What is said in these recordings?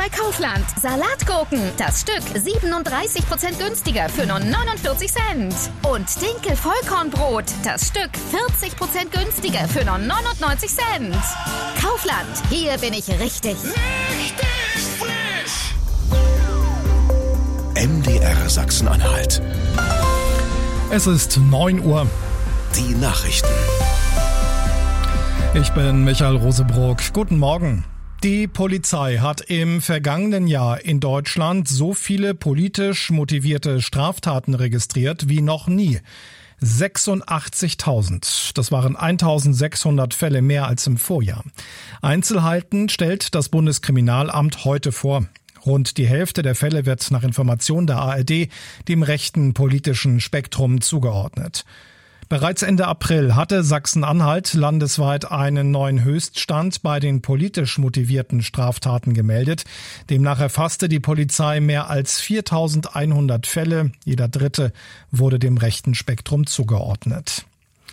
bei Kaufland. Salatgurken, das Stück 37% günstiger für nur 49 Cent. Und Dinkel-Vollkornbrot, das Stück 40% günstiger für nur 99 Cent. Kaufland, hier bin ich richtig. Richtig frisch! MDR Sachsen-Anhalt. Es ist 9 Uhr. Die Nachrichten. Ich bin Michael Rosebrock. Guten Morgen. Die Polizei hat im vergangenen Jahr in Deutschland so viele politisch motivierte Straftaten registriert wie noch nie. 86.000. Das waren 1.600 Fälle mehr als im Vorjahr. Einzelheiten stellt das Bundeskriminalamt heute vor. Rund die Hälfte der Fälle wird nach Informationen der ARD dem rechten politischen Spektrum zugeordnet. Bereits Ende April hatte Sachsen-Anhalt landesweit einen neuen Höchststand bei den politisch motivierten Straftaten gemeldet. Demnach erfasste die Polizei mehr als 4.100 Fälle. Jeder dritte wurde dem rechten Spektrum zugeordnet.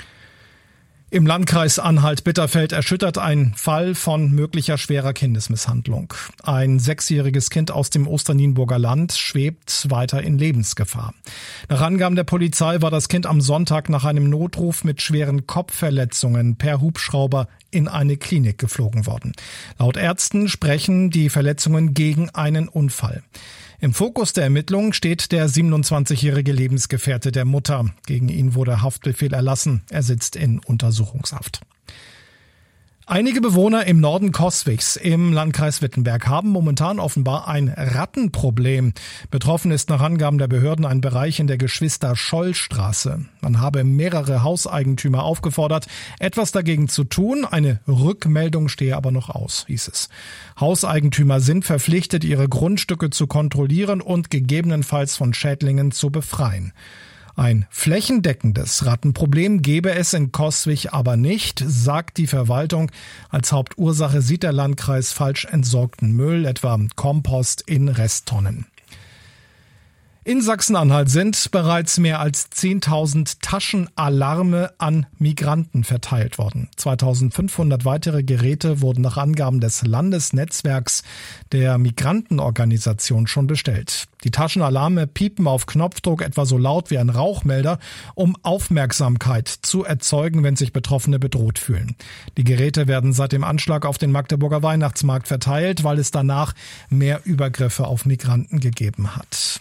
Im Landkreis Anhalt-Bitterfeld erschüttert ein Fall von möglicher schwerer Kindesmisshandlung. Ein 6-jähriges Kind aus dem Osternienburger Land schwebt weiter in Lebensgefahr. Nach Angaben der Polizei war das Kind am Sonntag nach einem Notruf mit schweren Kopfverletzungen per Hubschrauber in eine Klinik geflogen worden. Laut Ärzten sprechen die Verletzungen gegen einen Unfall. Im Fokus der Ermittlungen steht der 27-jährige Lebensgefährte der Mutter. Gegen ihn wurde Haftbefehl erlassen. Er sitzt in Untersuchungshaft. Einige Bewohner im Norden Coswigs im Landkreis Wittenberg haben momentan offenbar ein Rattenproblem. Betroffen ist nach Angaben der Behörden ein Bereich in der Geschwister-Scholl-Straße. Man habe mehrere Hauseigentümer aufgefordert, etwas dagegen zu tun. Eine Rückmeldung stehe aber noch aus, hieß es. Hauseigentümer sind verpflichtet, ihre Grundstücke zu kontrollieren und gegebenenfalls von Schädlingen zu befreien. Ein flächendeckendes Rattenproblem gebe es in Coswig aber nicht, sagt die Verwaltung. Als Hauptursache sieht der Landkreis falsch entsorgten Müll, etwa Kompost in Resttonnen. In Sachsen-Anhalt sind bereits mehr als 10.000 Taschenalarme an Migranten verteilt worden. 2.500 weitere Geräte wurden nach Angaben des Landesnetzwerks der Migrantenorganisation schon bestellt. Die Taschenalarme piepen auf Knopfdruck etwa so laut wie ein Rauchmelder, um Aufmerksamkeit zu erzeugen, wenn sich Betroffene bedroht fühlen. Die Geräte werden seit dem Anschlag auf den Magdeburger Weihnachtsmarkt verteilt, weil es danach mehr Übergriffe auf Migranten gegeben hat.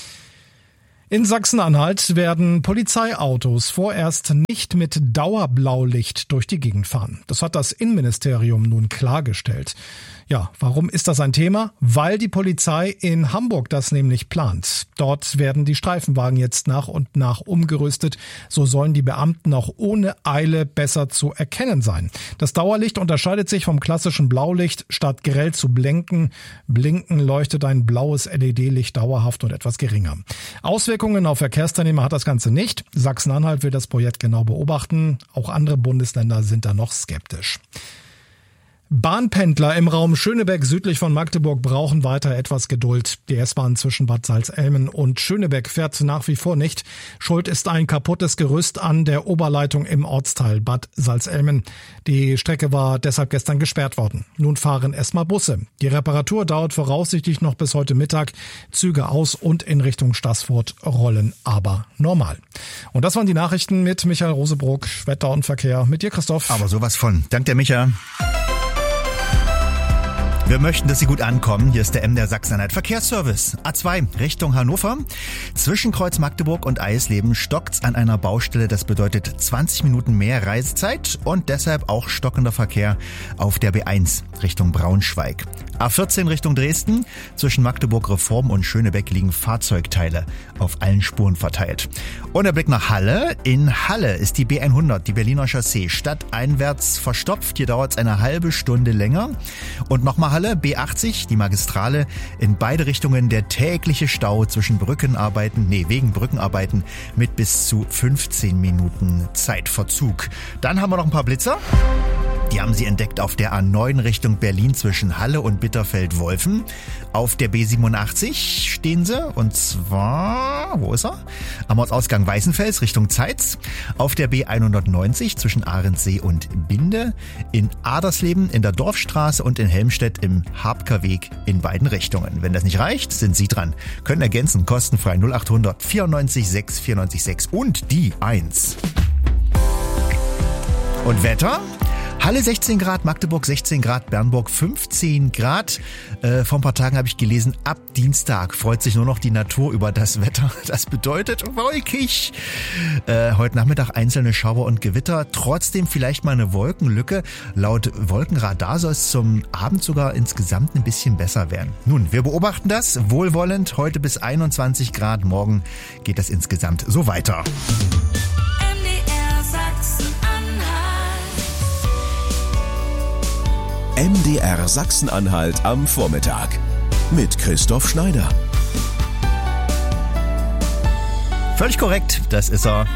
In Sachsen-Anhalt werden Polizeiautos vorerst nicht mit Dauerblaulicht durch die Gegend fahren. Das hat das Innenministerium nun klargestellt. Ja, warum ist das ein Thema? Weil die Polizei in Hamburg das nämlich plant. Dort werden die Streifenwagen jetzt nach und nach umgerüstet. So sollen die Beamten auch ohne Eile besser zu erkennen sein. Das Dauerlicht unterscheidet sich vom klassischen Blaulicht. Statt grell zu blinken leuchtet ein blaues LED-Licht dauerhaft und etwas geringer. Auswirkungen auf Verkehrsteilnehmer hat das Ganze nicht. Sachsen-Anhalt will das Projekt genau beobachten. Auch andere Bundesländer sind da noch skeptisch. Bahnpendler im Raum Schönebeck südlich von Magdeburg brauchen weiter etwas Geduld. Die S-Bahn zwischen Bad Salzelmen und Schönebeck fährt nach wie vor nicht. Schuld ist ein kaputtes Gerüst an der Oberleitung im Ortsteil Bad Salzelmen. Die Strecke war deshalb gestern gesperrt worden. Nun fahren erstmal Busse. Die Reparatur dauert voraussichtlich noch bis heute Mittag. Züge aus und in Richtung Staßfurt rollen aber normal. Und das waren die Nachrichten mit Michael Rosebrock, Wetter und Verkehr. Mit dir, Christoph. Aber sowas von. Dank der Micha. Wir möchten, dass Sie gut ankommen. Hier ist der MDR Sachsen-Anhalt Verkehrsservice. A2 Richtung Hannover. Zwischen Kreuz Magdeburg und Eisleben stockt's an einer Baustelle. Das bedeutet 20 Minuten mehr Reisezeit und deshalb auch stockender Verkehr auf der B1 Richtung Braunschweig. A14 Richtung Dresden. Zwischen Magdeburg Reform und Schönebeck liegen Fahrzeugteile auf allen Spuren verteilt. Und der Blick nach Halle. In Halle ist die B100, die Berliner Chaussee, stadteinwärts verstopft. Hier dauert es eine halbe Stunde länger. Und nochmal Halle, B80, die Magistrale, in beide Richtungen der tägliche Stau zwischen wegen Brückenarbeiten mit bis zu 15 Minuten Zeitverzug. Dann haben wir noch ein paar Blitzer. Die haben sie entdeckt auf der A9 Richtung Berlin zwischen Halle und Bitterfeld-Wolfen. Auf der B87 stehen sie, und zwar, wo ist er? Am Ortsausgang Weißenfels Richtung Zeitz. Auf der B190 zwischen Ahrensee und Binde. In Adersleben in der Dorfstraße und in Helmstedt im Habkerweg in beiden Richtungen. Wenn das nicht reicht, sind Sie dran. Können ergänzen, kostenfrei 0800 94 6 94 6 und die 1. Und Wetter? Halle 16 Grad, Magdeburg 16 Grad, Bernburg 15 Grad. Vor ein paar Tagen habe ich gelesen, ab Dienstag freut sich nur noch die Natur über das Wetter. Das bedeutet wolkig. Heute Nachmittag einzelne Schauer und Gewitter. Trotzdem vielleicht mal eine Wolkenlücke. Laut Wolkenradar soll es zum Abend sogar insgesamt ein bisschen besser werden. Nun, wir beobachten das wohlwollend. Heute bis 21 Grad. Morgen geht das insgesamt so weiter. MDR Sachsen-Anhalt am Vormittag mit Christoph Schneider. Völlig korrekt, das ist er.